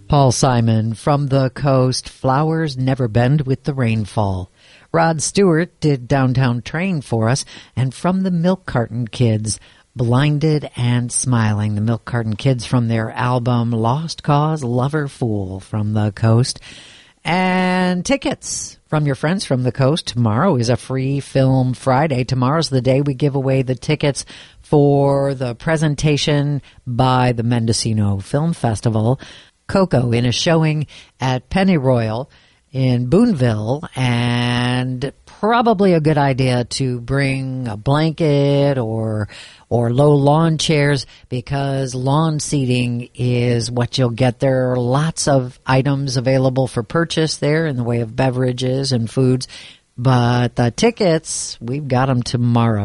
Paul Simon, From the Coast, Flowers Never Bend with the Rainfall. Rod Stewart did Downtown Train for us, and from the Milk Carton Kids, Blinded and Smiling. The Milk Carton Kids from their album Lost Cause, Lover Fool, From the Coast. And tickets from your friends from the coast. Tomorrow is a free film Friday. Tomorrow's the day we give away the tickets for the presentation by the Mendocino Film Festival, Coco, in a showing at Pennyroyal in Boonville, and probably a good idea to bring a blanket or low lawn chairs, because lawn seating is what you'll get. There are lots of items available for purchase there in the way of beverages and foods, but the tickets, we've got them tomorrow.